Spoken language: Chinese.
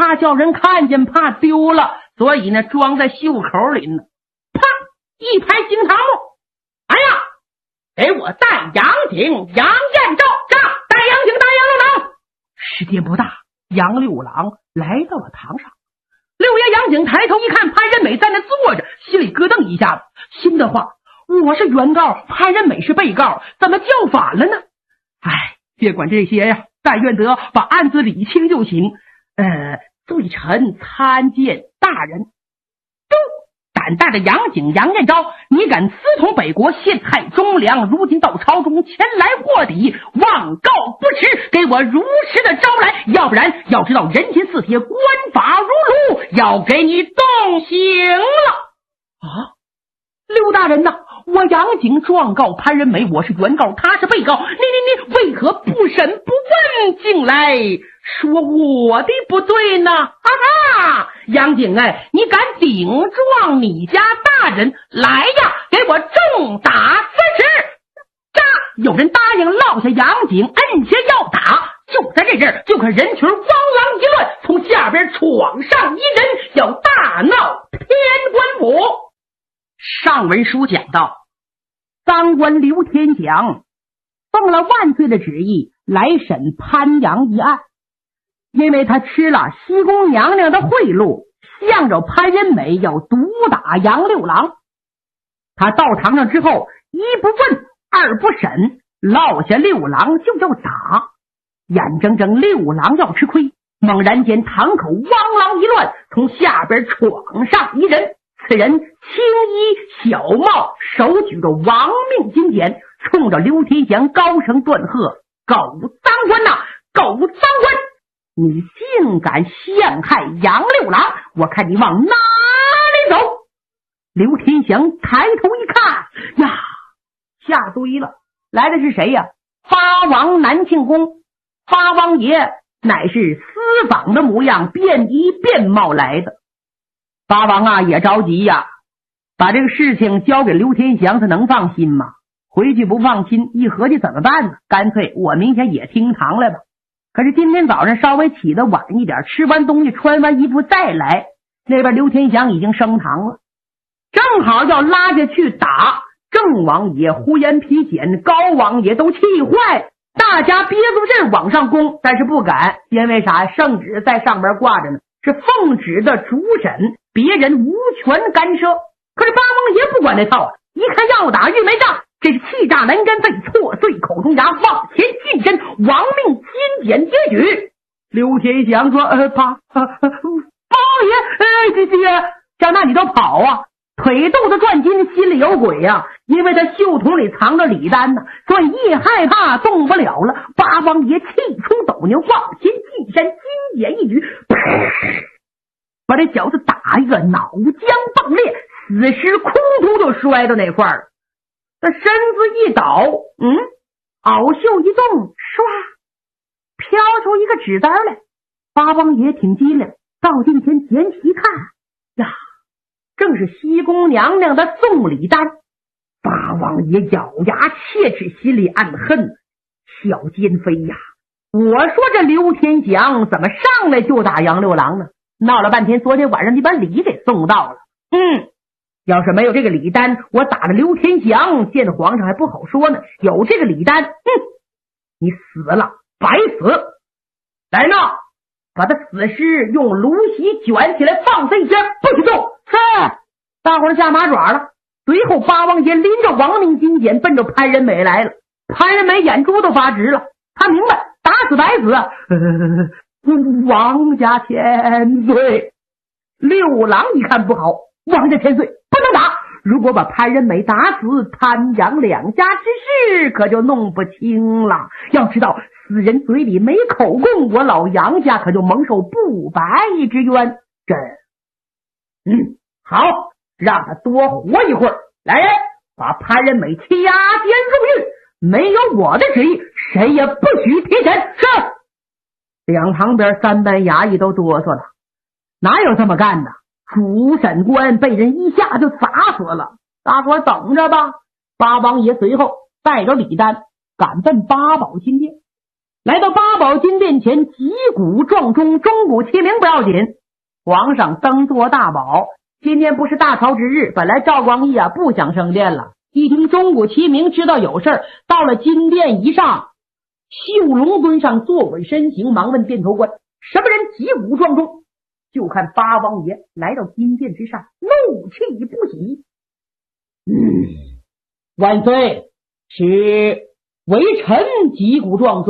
怕叫人看见，怕丢了，所以呢装在袖口里呢。啪一拍惊堂木，哎呀，给我带杨景、杨彦昭，带杨景、带杨六郎。时间不大，杨六郎来到了堂上。六爷杨景抬头一看，潘仁美在那坐着，心里咯噔一下子，心的话，我是原告，潘仁美是被告，怎么叫反了呢？哎，别管这些呀，但愿得把案子理清就行。罪臣参见大人。胆大的杨景、杨彦昭，你敢私通北国，陷害忠良，如今到朝中前来卧底，妄告不迟，给我如实的招来，要不然要知道人情四铁，官法如炉，要给你动刑了。啊，刘大人呐，我杨景状告潘仁美，我是原告，他是被告，你为何不审不问，竟来说我的不对呢？杨景哎，你敢顶撞你家大人，来呀，给我重打30！有人答应落下杨景，摁下要打。就在这阵，就看人群汪啷一乱，从下边闯上一人，要大闹天官府。上文书讲到，赃官刘天祥奉了万岁的旨意来审潘阳一案，因为他吃了西宫娘娘的贿赂，向着潘仁美要毒打杨六郎。他到堂上之后，一不问二不审，落下六郎就要打。眼睁睁六郎要吃亏，猛然间堂口汪啷一乱，从下边闯上一人，此人青衣小帽，手举着亡命金简，冲着刘天祥高声断喝：狗赃官呐，狗赃官！你竟敢陷害杨六郎，我看你往哪里走！刘天祥抬头一看呀，下堆了，来的是谁呀？发王南庆宫。发王爷乃是私访的模样，便衣便帽来的。发王啊也着急呀，把这个事情交给刘天祥，他能放心吗？回去不放心，一合计怎么办呢？干脆我明天也听堂来吧。可是今天早上稍微起得晚一点，吃完东西穿完衣服再来，那边刘天祥已经升堂了，正好要拉下去打。郑王爷、呼延丕简、高王爷都气坏，大家憋足劲往上攻，但是不敢，因为啥？圣旨在上边挂着呢，是奉旨的主审，别人无权干涉。可是八王爷不管这套啊，一看要打玉梅仗，这是气炸南干肺，错碎口中牙，往前近身，亡命金简接举。刘天祥说：八王爷，爹，那你就跑啊！腿肚子转筋，心里有鬼呀！因为他袖筒里藏着礼单呢，所以一害怕动不了了。八王爷气出斗牛，往前近身，金简一举，把这小子打一个脑浆迸裂，死尸空突就摔到那块儿了。他身子一倒，袄袖一动，唰，飘出一个纸单来。八王爷挺机灵，到近前捡起一看呀，正是西宫娘娘的送礼单。八王爷咬牙切齿，心里暗恨：小奸妃呀！我说这刘天祥怎么上来就打杨六郎呢？闹了半天，昨天晚上你把礼给送到了。要是没有这个礼单，我打了刘天祥见皇上还不好说呢。有这个礼单，你死了，白死！来闹，把他死尸用芦席卷起来，放在一边，不许动！大伙儿下马爪了。随后八王爷拎着亡命金简奔着潘仁美来了。潘仁美眼珠都发直了，他明白打死白死，王家千岁。六郎一看不好，王家千岁不能打，如果把潘仁美打死，潘杨两家之事可就弄不清了。要知道死人嘴里没口供，我老杨家可就蒙受不白之冤。好，让他多活一会儿。来人，把潘仁美欺压监入狱，没有我的旨意，谁也不许提审。是。两旁边三班衙役都哆嗦了，哪有这么干的？主审官被人一下就砸死了。大伙等着吧。八王爷随后带着礼单赶奔八宝金殿。 来到八宝金殿前，击鼓撞钟，钟鼓齐鸣不要紧，皇上登坐大宝。今天不是大朝之日，本来赵光义不想升殿了，一听钟鼓齐鸣，知道有事儿，到了金殿一上，绣龙墩上坐稳身形，忙问殿头官：什么人击鼓撞钟？就看八王爷来到金殿之上，怒气不喜。万岁，是微臣击鼓撞钟。